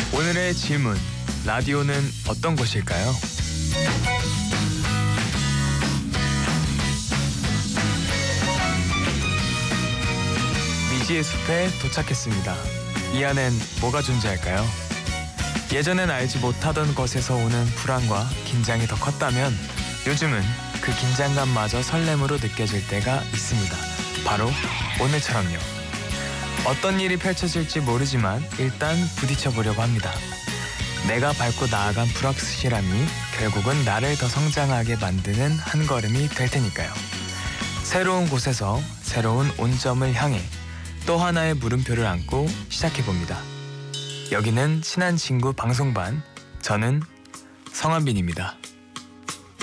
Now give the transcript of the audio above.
오늘의 질문, 라디오는 어떤 곳일까요? 미지의 숲에 도착했습니다. 이 안엔 뭐가 존재할까요? 예전엔 알지 못하던 것에서 오는 불안과 긴장이 더 컸다면 요즘은 그 긴장감마저 설렘으로 느껴질 때가 있습니다. 바로 오늘처럼요. 어떤 일이 펼쳐질지 모르지만 일단 부딪혀보려고 합니다. 내가 밟고 나아간 불확실함이 결국은 나를 더 성장하게 만드는 한 걸음이 될 테니까요. 새로운 곳에서 새로운 온점을 향해 또 하나의 물음표를 안고 시작해봅니다. 여기는 친한 친구 방송반, 저는 성한빈입니다.